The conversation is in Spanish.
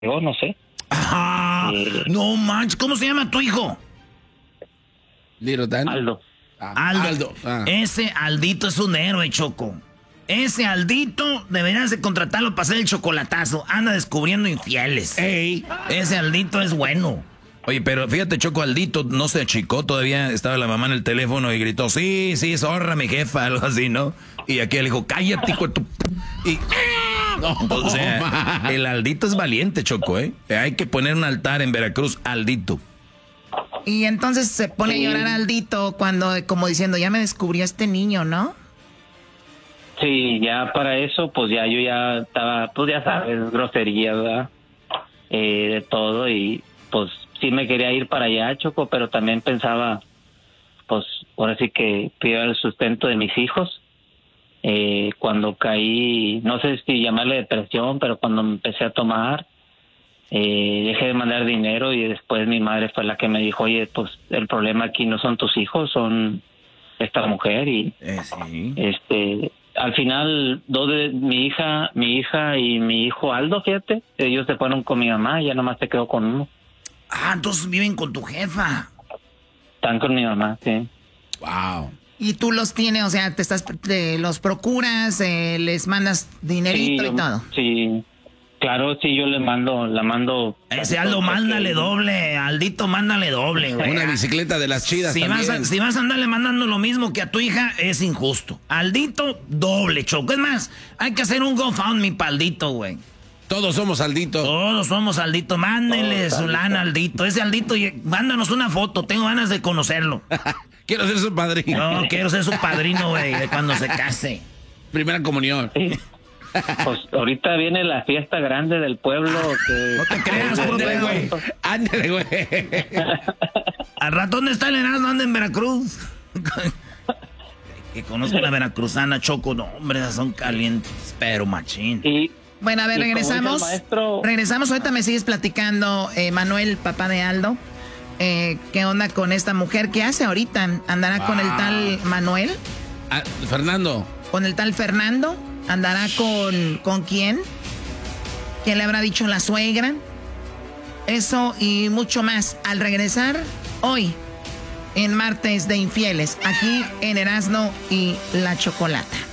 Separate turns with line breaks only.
no sé.
No manches, ¿cómo se llama tu hijo?
Little Dan.
Aldo.
Aldo. Ese Aldito es un héroe, Choco. Ese Aldito deberías de contratarlo para hacer el chocolatazo. Anda descubriendo infieles.
Ey.
Ese Aldito es bueno.
Oye, pero fíjate, Choco, Aldito no se achicó, todavía estaba la mamá en el teléfono y gritó, sí, zorra, mi jefa, algo así, ¿no? Y aquí le dijo, cállate, hijo de tu... Y... No, o sea, el Aldito es valiente, Choco, ¿eh? Hay que poner un altar en Veracruz, Aldito.
Y entonces se pone a llorar Aldito cuando, como diciendo, ya me descubrió este niño, ¿no?
Sí, ya para eso, pues ya yo ya estaba, pues ya sabes, grosería, ¿verdad? De todo, y pues sí me quería ir para allá, Choco, pero también pensaba, pues ahora sí que pido el sustento de mis hijos. Cuando caí, no sé si llamarle depresión, pero cuando empecé a tomar, dejé de mandar dinero y después mi madre fue la que me dijo, oye, pues el problema aquí no son tus hijos, son esta mujer. Y
sí.
Al final, mi hija y mi hijo Aldo, fíjate, ellos se fueron con mi mamá y ya nomás se quedó con uno.
Ah, entonces viven con tu jefa.
Están con mi mamá, sí.
Wow.
Y tú los tienes, o sea, los procuras, les mandas dinerito y todo.
Sí, claro, sí, yo la mando.
Ese Aldo, mándale doble, Aldito, mándale doble, güey.
Una bicicleta de las chidas también.
Si vas a andarle mandando lo mismo que a tu hija, es injusto. Aldito, doble, Choco. Es más, hay que hacer un GoFundMe para Aldito, güey.
Todos somos Aldito.
Todos somos Aldito. Mándenle su lana, Aldito. Ese Aldito, mándanos una foto. Tengo ganas de conocerlo.
Quiero ser su padrino.
No, quiero ser su padrino, güey, de cuando se case.
Primera comunión.
Sí. Pues ahorita viene la fiesta grande del pueblo.
No te creas, güey.
Ándale, güey.
Al rato, ¿dónde está el Erasmo? Anda en Veracruz. Que conozco a la veracruzana, Choco. No, hombre, esas son calientes, pero machín.
Bueno, a ver, regresamos. Regresamos, ahorita me sigues platicando, Manuel, papá de Aldo. ¿Qué onda con esta mujer? ¿Qué hace ahorita? ¿Andará con el tal Manuel?
Fernando.
¿Con el tal Fernando? ¿Andará con quién? ¿Qué le habrá dicho la suegra? Eso y mucho más al regresar hoy en Martes de Infieles, aquí en Erasmo y la Chocolata.